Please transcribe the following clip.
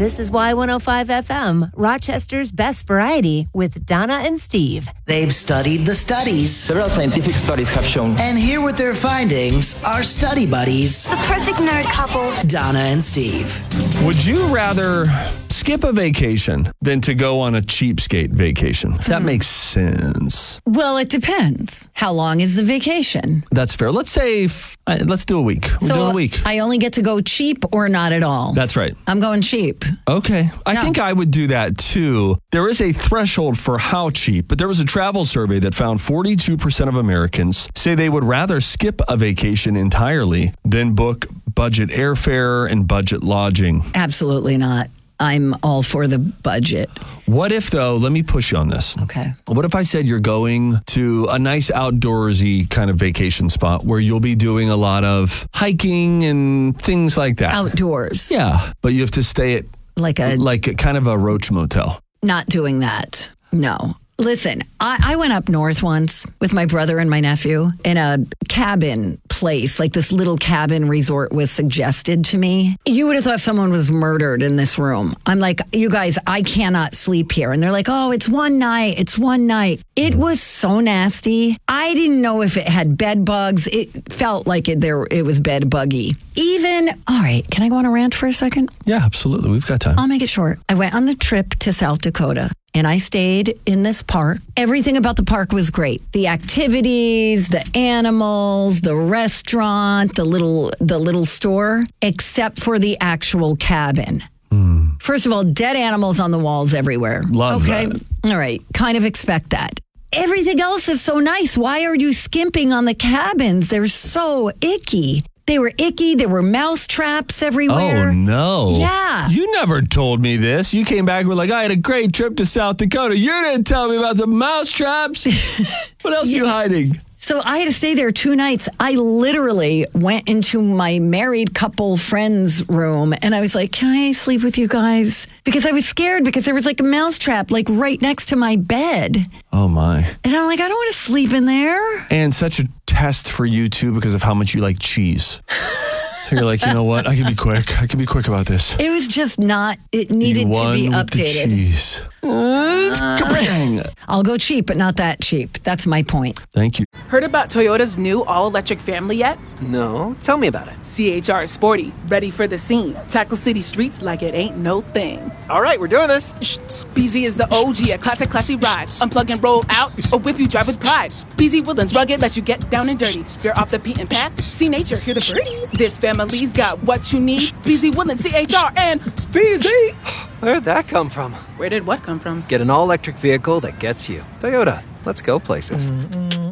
This is Y105 FM, Rochester's best variety with Donna and Steve. They've studied the studies. Several scientific studies have shown. And here with their findings are study buddies, The perfect nerd couple. Donna and Steve. Would you rather skip a vacation than to go on a cheapskate vacation? If that makes sense. Well, it depends. How long is the vacation? That's fair. Let's say, let's do a week. We're doing a week. I only get to go cheap or not at all. That's right. I'm going cheap. Okay. I think I would do that too. There is a threshold for how cheap, but there was a travel survey that found 42% of Americans say they would rather skip a vacation entirely than book budget airfare and budget lodging. Absolutely not. I'm all for the budget. What if, though, let me push you on this. Okay. What if I said you're going to a nice outdoorsy kind of vacation spot where you'll be doing a lot of hiking and things like that? Outdoors. Yeah, but you have to stay at like a kind of a roach motel. Not doing that. No. Listen, I went up north once with my brother and my nephew in a cabin place, like this little cabin resort was suggested to me. You would have thought someone was murdered in this room. I'm like, you guys, I cannot sleep here. And they're like, oh, it's one night. It's one night. It was so nasty. I didn't know if it had bed bugs. It felt like it was bed buggy. All right, can I go on a rant for a second? Yeah, absolutely. We've got time. I'll make it short. I went on the trip to South Dakota. And I stayed in this park. Everything about the park was great. The activities, the animals, the restaurant, the little store, except for the actual cabin. First of all, dead animals on the walls everywhere. Love that. All right. Kind of expect that. Everything else is so nice. Why are you skimping on the cabins? They're so icky. They were icky. There were mouse traps everywhere. Oh, no. Yeah. You never told me this. You came back and were like, I had a great trip to South Dakota. You didn't tell me about the mouse traps. What else are you hiding? So I had to stay there 2 nights. I literally went into my married couple friend's room and I was like, can I sleep with you guys? Because I was scared because there was like a mouse trap like right next to my bed. Oh, my. And I'm like, I don't want to sleep in there. And such a test for you, too, because of how much you like cheese. So you're like, you know what? I can be quick. I can be quick about this. It was just not, it needed to be updated. The cheese. I'll go cheap, but not that cheap. That's my point. Thank you. Heard about Toyota's new all-electric family yet? No, tell me about it. CHR is sporty, ready for the scene. Tackle city streets like it ain't no thing. All right, we're doing this. BZ is the OG, a classy ride. Unplug and roll out, or whip you drive with pride. BZ Woodlands rugged, let you get down and dirty. You're off the beaten path, see nature, hear the birds. This family's got what you need. BZ Woodlands, CHR, and BZ. Where'd that come from? Where did what come from? Get an all-electric vehicle that gets you. Toyota, let's go places.